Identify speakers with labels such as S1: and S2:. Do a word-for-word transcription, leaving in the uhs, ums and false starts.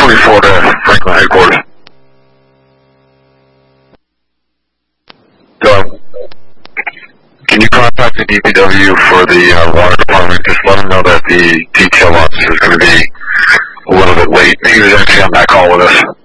S1: twenty-four to Franklin headquarters. So, can you contact the D P W for the uh, water department? Just let them know that the detail officer is going to be a little bit late. He was actually on that call with us.